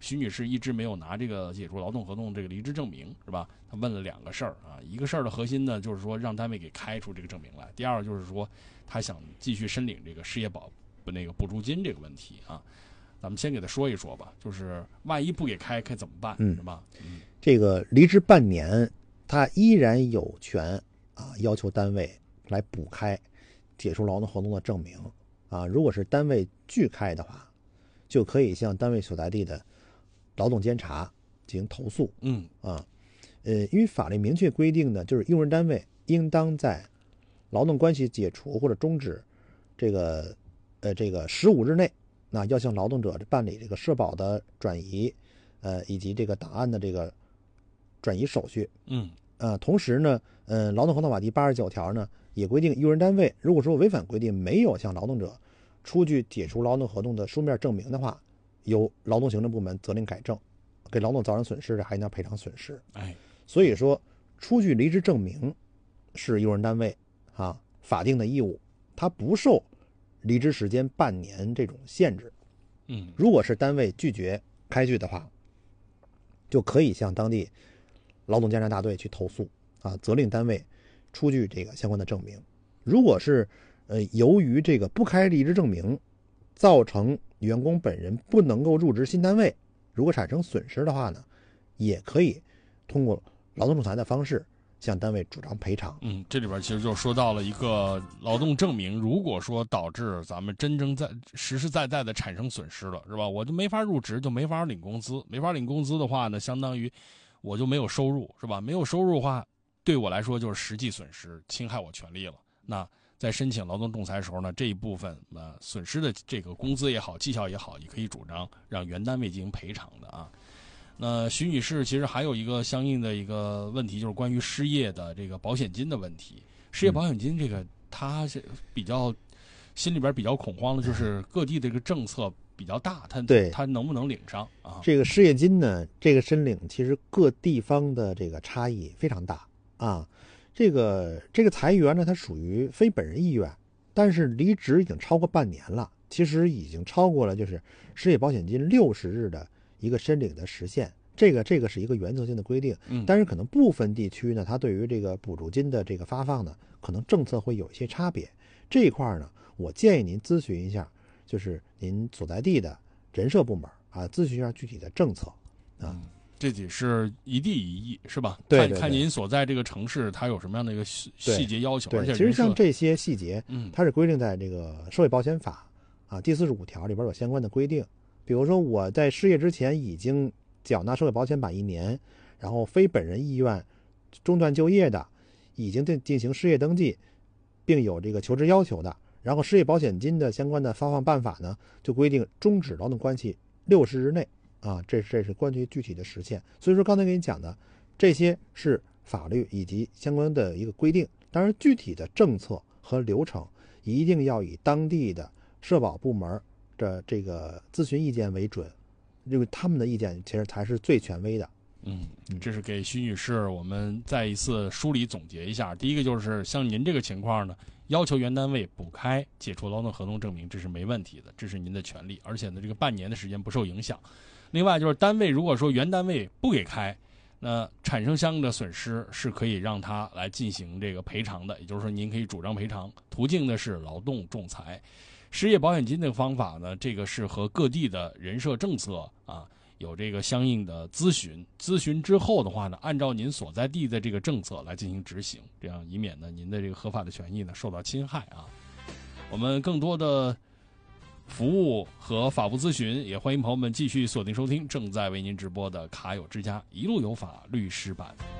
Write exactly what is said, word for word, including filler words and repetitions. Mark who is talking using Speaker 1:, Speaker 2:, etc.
Speaker 1: 徐女士一直没有拿这个解除劳动合同这个离职证明，是吧？她问了两个事儿啊，一个事儿的核心呢，就是说让单位给开出这个证明来；第二就是说，她想继续申领这个失业保那个补助金这个问题啊。咱们先给她说一说吧，就是万一不给开，该怎么办，
Speaker 2: 嗯、
Speaker 1: 是吧？嗯，
Speaker 2: 这个离职半年，她依然有权啊要求单位来补开解除劳动合同的证明啊。如果是单位拒开的话，就可以向单位所在地的劳动监察进行投诉。
Speaker 1: 嗯
Speaker 2: 啊，呃，因为法律明确规定呢，就是用人单位应当在劳动关系解除或者终止这个呃这个十五日内，那要向劳动者办理这个社保的转移，呃，以及这个档案的这个转移手续。
Speaker 1: 嗯，
Speaker 2: 呃，同时呢，呃，劳动合同法第八十九条呢也规定，用人单位如果说违反规定，没有向劳动者出具解除劳动合同的书面证明的话，由劳动行政部门责令改正，给劳动造成损失的还应当赔偿损失。
Speaker 1: 哎，
Speaker 2: 所以说，出具离职证明是用人单位啊法定的义务，它不受离职时间半年这种限制。
Speaker 1: 嗯，
Speaker 2: 如果是单位拒绝开具的话，就可以向当地劳动监察大队去投诉啊，责令单位出具这个相关的证明。如果是呃由于这个不开离职证明，造成员工本人不能够入职新单位，如果产生损失的话呢，也可以通过劳动仲裁的方式向单位主张赔偿。
Speaker 1: 嗯，这里边其实就说到了一个劳动证明，如果说导致咱们真正在实实在在的产生损失了，是吧？我就没法入职，就没法领工资，没法领工资的话呢，相当于我就没有收入，是吧？没有收入的话，对我来说就是实际损失，侵害我权利了。那在申请劳动仲裁的时候呢，这一部分呃损失的这个工资也好，绩效也好，也可以主张让原单位进行赔偿的啊。那徐女士其实还有一个相应的一个问题，就是关于失业的这个保险金的问题。失业保险金这个，她是比较心里边比较恐慌的，就是各地的这个政策比较大，她
Speaker 2: 对
Speaker 1: 她能不能领上啊？
Speaker 2: 这个失业金呢，这个申领其实各地方的这个差异非常大啊。这个这个裁员呢，它属于非本人意愿，但是离职已经超过半年了，其实已经超过了就是失业保险金六十日的一个申领的时限。这个这个是一个原则性的规定，
Speaker 1: 嗯，
Speaker 2: 但是可能部分地区呢，它对于这个补助金的这个发放呢，可能政策会有一些差别。这一块呢，我建议您咨询一下，就是您所在地的人社部门啊，咨询一下具体的政策啊。
Speaker 1: 嗯，这得是一地一议，是吧？
Speaker 2: 对对对，
Speaker 1: 看看您所在这个城市它有什么样的一个细细节要求。
Speaker 2: 对，
Speaker 1: 而且
Speaker 2: 其实像这些细节，
Speaker 1: 嗯，
Speaker 2: 它是规定在这个社会保险法啊第四十五条里边有相关的规定。比如说我在失业之前已经缴纳社会保险满一年，然后非本人意愿中断就业的，已经进进行失业登记，并有这个求职要求的，然后失业保险金的相关的发放办法呢，就规定终止劳动关系六十日内啊，这这是关于具体的实现。所以说刚才给你讲的这些是法律以及相关的一个规定，当然具体的政策和流程一定要以当地的社保部门的这个咨询意见为准，因为他们的意见其实才是最权威的。
Speaker 1: 嗯，这是给徐女士我们再一次梳理总结一下。第一个就是像您这个情况呢，要求原单位补开解除劳动合同证明，这是没问题的，这是您的权利，而且呢这个半年的时间不受影响。另外就是单位如果说原单位不给开，那产生相应的损失是可以让他来进行这个赔偿的，也就是说您可以主张赔偿，途径呢是劳动仲裁。失业保险金的方法呢，这个是和各地的人社政策啊有这个相应的咨询，咨询之后的话呢，按照您所在地的这个政策来进行执行，这样以免呢您的这个合法的权益呢受到侵害啊。我们更多的服务和法务咨询，也欢迎朋友们继续锁定收听正在为您直播的卡友之家一路有法律师版。